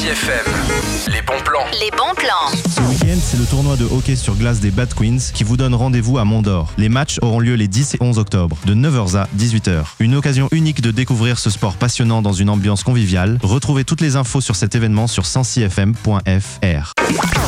FM. Les bons plans. Les bons plans. Ce week-end, c'est le tournoi de hockey sur glace des Bad Queens qui vous donne rendez-vous à Mont-d'Or. Les matchs auront lieu les 10 et 11 octobre, de 9h à 18h. Une occasion unique de découvrir ce sport passionnant dans une ambiance conviviale. Retrouvez toutes les infos sur cet événement sur 106fm.fr.